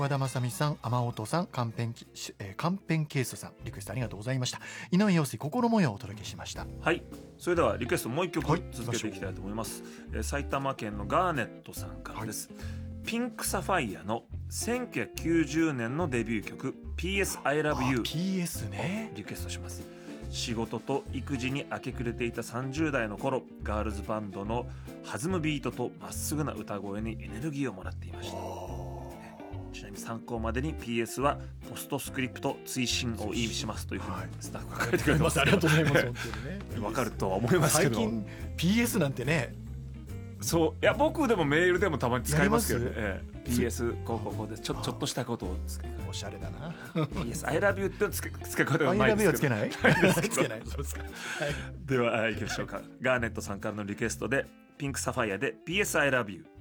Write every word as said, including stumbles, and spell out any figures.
和田正美さん、天音さん、カンペン、えー、カンペンケースさん、リクエストありがとうございました。井上陽水、心模様をお届けしました。 はい、それではリクエストもう一曲続けていきたいと思います、はい、えー、埼玉県のガーネットさんからです、はい、ピンクサファイアのせんきゅうひゃくきゅうじゅうねんのデビュー曲 ピーエス I love you をピーエス ね、 リクエストします。仕事と育児に明け暮れていたさんじゅう代の頃、ガールズバンドの弾むビートとまっすぐな歌声にエネルギーをもらっていました。ちなみに参考までに ピーエス はポストスクリプト追伸を意味しますというふうにスタッフが書いてくれてます。 ありがとうございます。本当にね、 わかるとは思いますけど、 最近 ピーエス なんてね、 そう、いや僕でもメールでもたまに使いますけどね、ええ、ピーエス こうこうこうでちょちょっとしたことをつける、 おしゃれだな。 ピーエス I love you って付け付け方がないですけど、 I love you はつけないつけない。そうですか、はい、 では行きましょうか。ガーネットさんからのリクエストでピンクサファイアで ピーエス I love you。